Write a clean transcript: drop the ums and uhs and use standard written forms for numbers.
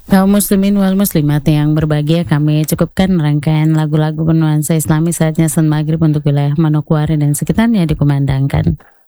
Kaum muslimin wal muslimat yang berbahagia, kami cukupkan rangkaian lagu-lagu bernuansa Islami. Saatnya Salat Maghrib untuk wilayah Manokwari dan sekitarnya dikumandangkan.